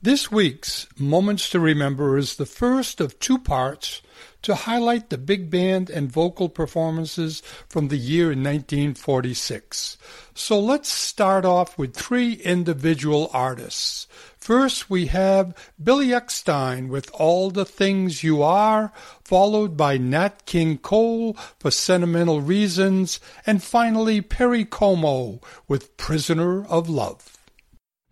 This week's Moments to Remember is the first of two parts to highlight the big band and vocal performances from the year 1946. So let's start off with three individual artists. First, we have Billy Eckstine with All the Things You Are, followed by Nat King Cole for Sentimental Reasons, and finally Perry Como with Prisoner of Love.